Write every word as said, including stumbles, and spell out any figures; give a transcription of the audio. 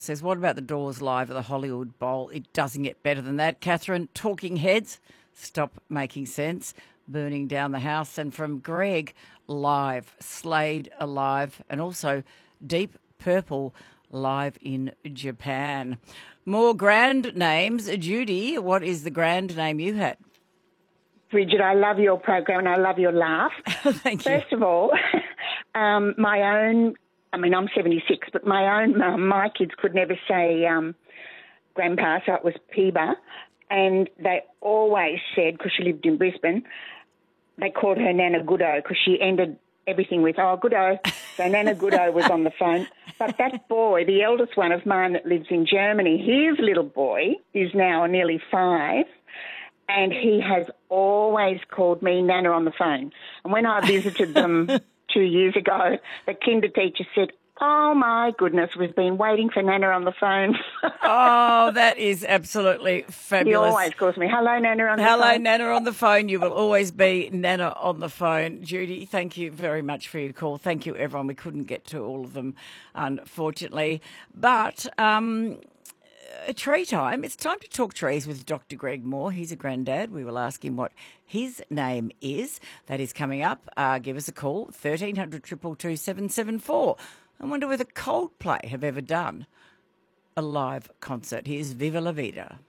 says, what about the Doors live at the Hollywood Bowl? It doesn't get better than that. Catherine, Talking Heads, Stop Making Sense, Burning Down the House. And from Greg, live, Slade alive, and also Deep Purple live in Japan. More grand names. Judy, what is the grand name you had? Bridget, I love your program and I love your laugh. Thank you. First of all, um, my own, I mean, I'm seventy-six, but my own mum, my kids could never say um, grandpa, so it was Peeba. And they always said, because she lived in Brisbane, they called her Nana Goodo because she ended everything with, oh, Goodo. So Nana Goodo was on the phone. But that boy, the eldest one of mine that lives in Germany, his little boy is now nearly five, and he has always called me Nana on the phone. And when I visited them two years ago, the kinder teacher said, oh, my goodness, we've been waiting for Nana on the phone. Oh, that is absolutely fabulous. He always calls me, hello, Nana on the Hello, phone. Hello, Nana on the phone. You will always be Nana on the phone. Judy, thank you very much for your call. Thank you, everyone. We couldn't get to all of them, unfortunately. But um, a tree time. It's time to talk trees with Doctor Greg Moore. He's a granddad. We will ask him what his name is. That is coming up. Uh, give us a call, thirteen hundred, two two two, seven seven four. I wonder whether Coldplay have ever done a live concert. Here's Viva La Vida.